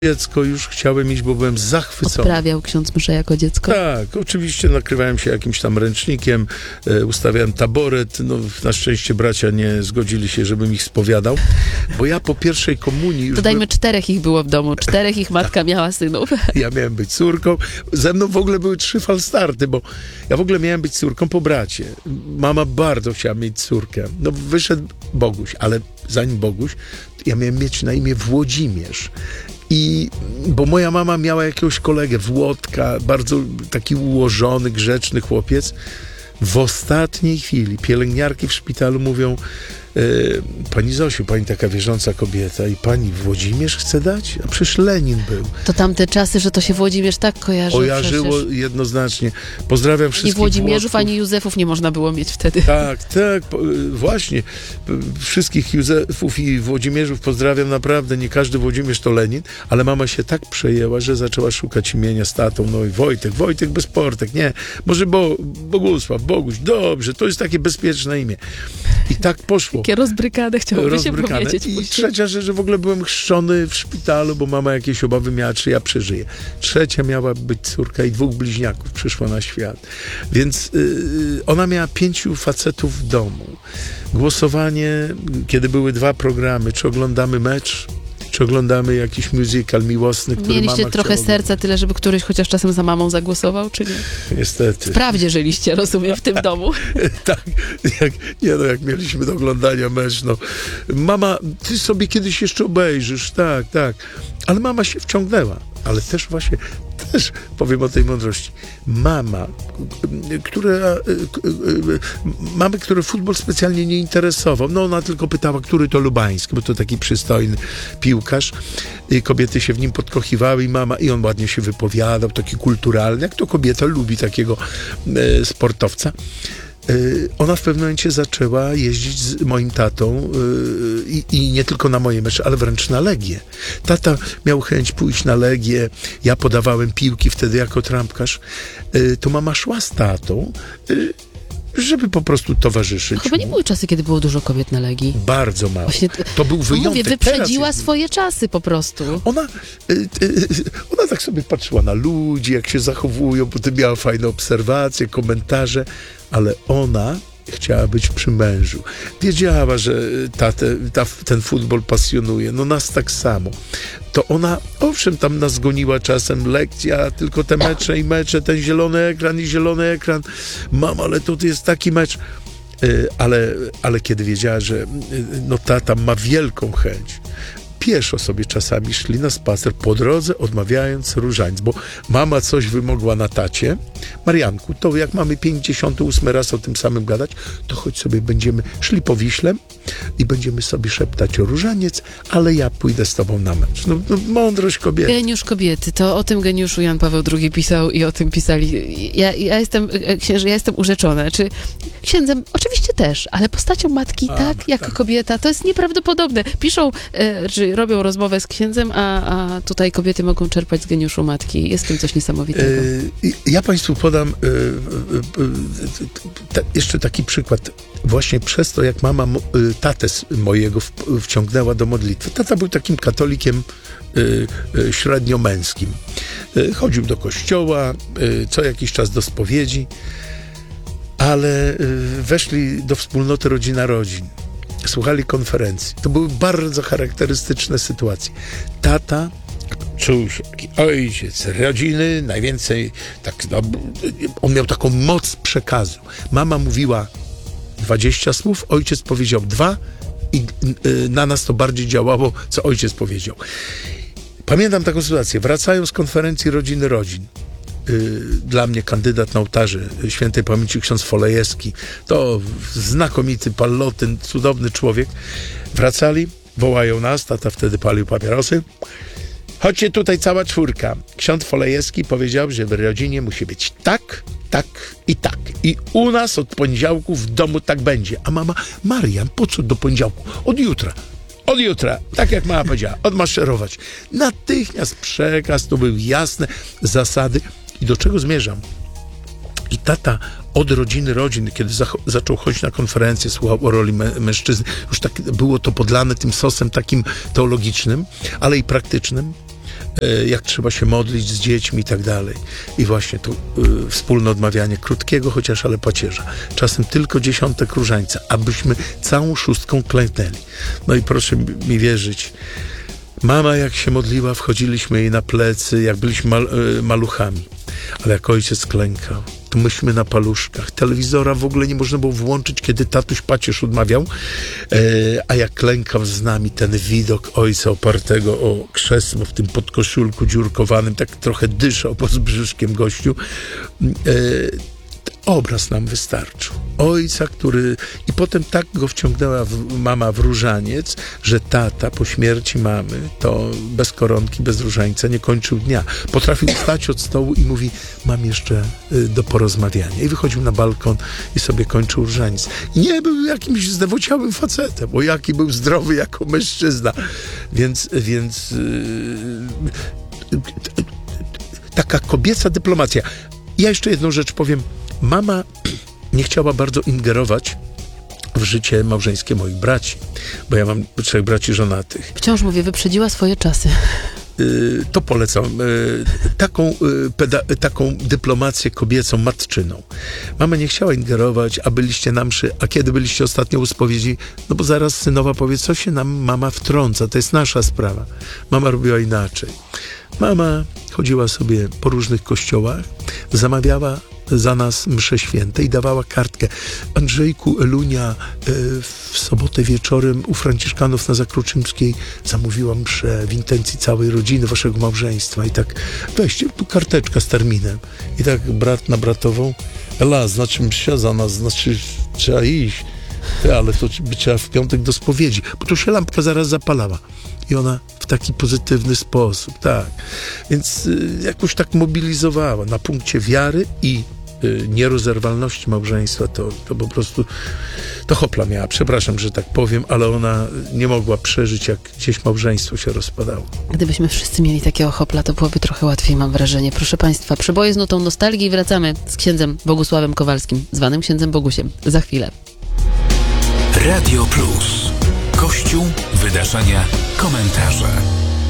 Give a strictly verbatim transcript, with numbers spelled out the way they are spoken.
dziecko już chciałem iść, bo byłem zachwycony. Odprawiał ksiądz mszę jako dziecko? Tak, oczywiście nakrywałem się jakimś tam ręcznikiem, e, ustawiałem taboret, no na szczęście bracia nie zgodzili się, żebym ich spowiadał, bo ja po pierwszej komunii już... Dodajmy, by... czterech ich było w domu, czterech ich matka miała synów. Ja miałem być córką, ze mną w ogóle były trzy falstarty, bo ja w ogóle miałem być córką po bracie. Mama bardzo chciała mieć córkę. No wyszedł Boguś, ale zanim Boguś, ja miałem mieć na imię Włodzimierz. I, bo moja mama miała jakiegoś kolegę, Włodka, bardzo taki ułożony, grzeczny chłopiec. W ostatniej chwili pielęgniarki w szpitalu mówią: e, pani Zosiu, pani taka wierząca kobieta i pani Włodzimierz chce dać? A przecież Lenin był. To tamte czasy, że to się Włodzimierz tak kojarzy. Kojarzyło przecież. jednoznacznie. Pozdrawiam wszystkich Ni Włodzimierzów, Włodków. ani Józefów nie można było mieć wtedy. Tak, tak, po, właśnie. Wszystkich Józefów i Włodzimierzów pozdrawiam naprawdę. Nie każdy Włodzimierz to Lenin, ale mama się tak przejęła, że zaczęła szukać imienia z tatą. No i Wojtek, Wojtek bez portek. Nie, może Bo, Bogusław, Boguś, dobrze, to jest takie bezpieczne imię. I tak poszło. Takie rozbrykane, chciałoby rozbrykane. się powiedzieć. I później. trzecia rzecz, że w ogóle byłem chrzczony w szpitalu, bo mama jakieś obawy miała, czy ja przeżyję. Trzecia miała być córka i dwóch bliźniaków przyszło na świat. Więc yy, ona miała pięciu facetów w domu. Głosowanie, kiedy były dwa programy, czy oglądamy mecz, czy oglądamy jakiś musical miłosny, który Mieliście mama trochę chciała serca, tyle, żeby któryś chociaż czasem za mamą zagłosował, czy nie? Niestety. Wprawdzie żyliście, rozumiem, w tym domu. Tak, jak, nie no, jak mieliśmy do oglądania mecz, no. Mama, ty sobie kiedyś jeszcze obejrzysz, tak, tak. Ale mama się wciągnęła. Ale też właśnie, też powiem o tej mądrości. Mama, która, mamy, które futbol specjalnie nie interesował. No ona tylko pytała, który to Lubański, bo to taki przystojny piłkarz. I kobiety się w nim podkochiwały i mama, i on ładnie się wypowiadał, taki kulturalny, jak to kobieta lubi takiego e, sportowca. Ona w pewnym momencie zaczęła jeździć z moim tatą yy, i, i nie tylko na moje mecze, ale wręcz na Legię. Tata miał chęć pójść na Legię, ja podawałem piłki wtedy jako trampkarz. Yy, to mama szła z tatą, yy, żeby po prostu towarzyszyć. Chyba nie były czasy, kiedy było dużo kobiet na Legii. Bardzo mało. Właśnie, to był wyjątek. Mówię, wyprzedziła Teraz swoje czasy po prostu. Ona, y, y, ona tak sobie patrzyła na ludzi, jak się zachowują, potem miała fajne obserwacje, komentarze, ale ona chciała być przy mężu. Wiedziała, że tatę, ta, ten futbol pasjonuje. No nas tak samo. To ona, owszem, tam nas goniła czasem lekcja, tylko te mecze i mecze, ten zielony ekran i zielony ekran. Mama, ale to jest taki mecz. Ale, ale kiedy wiedziała, że no tata ma wielką chęć, pieszo sobie czasami szli na spacer po drodze, odmawiając różańc, bo mama coś wymogła na tacie. Marianku, to jak mamy pięćdziesiąty ósmy raz o tym samym gadać, to choć sobie będziemy szli po Wiśle i będziemy sobie szeptać o różaniec, ale ja pójdę z tobą na mecz. No, no mądrość kobiety. Geniusz kobiety, to o tym geniuszu Jan Paweł drugi pisał i o tym pisali. Ja, ja jestem, księże, ja jestem urzeczona. Czy księdzem? Oczywiście też, ale postacią matki, A, tak, jako tak. kobieta, to jest nieprawdopodobne. Piszą, e, czy robią rozmowę z księdzem, a, a tutaj kobiety mogą czerpać z geniuszu matki. Jest w tym coś niesamowitego. Yy, ja państwu podam yy, yy, yy, te, jeszcze taki przykład. Właśnie przez to, jak mama yy, tatę mojego w, wciągnęła do modlitwy. Tata był takim katolikiem yy, yy, średniomęskim. Yy, chodził do kościoła, yy, co jakiś czas do spowiedzi, ale yy, weszli do wspólnoty Rodzina Rodzin. Słuchali konferencji. To były bardzo charakterystyczne sytuacje. Tata czuł się taki ojciec rodziny, najwięcej, tak, no, on miał taką moc przekazu. Mama mówiła dwadzieścia słów, ojciec powiedział dwa i y, na nas to bardziej działało, co ojciec powiedział. Pamiętam taką sytuację. Wracają z konferencji Rodziny Rodzin. Dla mnie kandydat na ołtarze świętej pamięci ksiądz Folejewski, to znakomity pallotyn, cudowny człowiek. Wracali, wołają nas, tata wtedy palił papierosy. Chodźcie tutaj cała czwórka. Ksiądz Folejewski powiedział, że w rodzinie musi być tak, tak i tak. I u nas od poniedziałku w domu tak będzie. A mama, Marian, po co do poniedziałku? Od jutra. Od jutra, tak jak mama powiedziała, odmaszerować. Natychmiast przekaz, to były jasne zasady. I do czego zmierzam? I tata od Rodziny Rodzin, kiedy za, zaczął chodzić na konferencję, słuchał o roli mę, mężczyzny, już tak było to podlane tym sosem takim teologicznym, ale i praktycznym. e, jak trzeba się modlić z dziećmi i tak dalej. I właśnie tu e, wspólne odmawianie krótkiego, chociaż ale pacierza. Czasem tylko dziesiątek różańca, abyśmy całą szóstką klęknęli. No i proszę mi wierzyć, mama jak się modliła, wchodziliśmy jej na plecy, jak byliśmy mal, e, maluchami. Ale jak ojciec klękał, to myśmy na paluszkach. Telewizora w ogóle nie można było włączyć, kiedy tatuś pacierz odmawiał, e, a jak klękał z nami, ten widok ojca opartego o krzesło w tym podkoszulku dziurkowanym, tak trochę dyszał pod brzuszkiem gościu, e, obraz nam wystarczył. Ojca, który... I potem tak go wciągnęła w, mama w różaniec, że tata po śmierci mamy, to bez koronki, bez różańca nie kończył dnia. Potrafił wstać od stołu i mówi, mam jeszcze y, do porozmawiania. I wychodził na balkon i sobie kończył różaniec. I nie był jakimś zdewociałym facetem, bo jaki był zdrowy jako mężczyzna. Więc... więc y, y, taka kobieca dyplomacja. Ja jeszcze jedną rzecz powiem. Mama nie chciała bardzo ingerować w życie małżeńskie moich braci, bo ja mam trzech braci żonatych. Wciąż mówię, wyprzedziła swoje czasy. Yy, to polecam. Yy, taką, yy, peda- taką dyplomację kobiecą, matczyną. Mama nie chciała ingerować, a byliście na mszy, a kiedy byliście ostatnio u spowiedzi? No bo zaraz synowa powie, co się nam mama wtrąca, to jest nasza sprawa. Mama robiła inaczej. Mama chodziła sobie po różnych kościołach, zamawiała za nas msze święte i dawała kartkę. Andrzejku, Elunia, w sobotę wieczorem u Franciszkanów na Zakroczymskiej zamówiła mszę w intencji całej rodziny, waszego małżeństwa. I tak, weźcie tu karteczka z terminem. I tak brat na bratową, Ela, znaczy msza za nas, znaczy trzeba iść. Ale to by trzeba w piątek do spowiedzi, bo tu się lampka zaraz zapalała. I ona w taki pozytywny sposób, tak. Więc y, jakoś tak mobilizowała na punkcie wiary i y, nierozerwalności małżeństwa, to, to po prostu to hopla miała, przepraszam, że tak powiem, ale ona nie mogła przeżyć, jak gdzieś małżeństwo się rozpadało. Gdybyśmy wszyscy mieli takiego hopla, to byłoby trochę łatwiej, mam wrażenie. Proszę Państwa, przeboje z nutą nostalgii i wracamy z księdzem Bogusławem Kowalskim, zwanym księdzem Bogusiem. Za chwilę. Radio Plus. Kościół, wydarzenia, komentarze.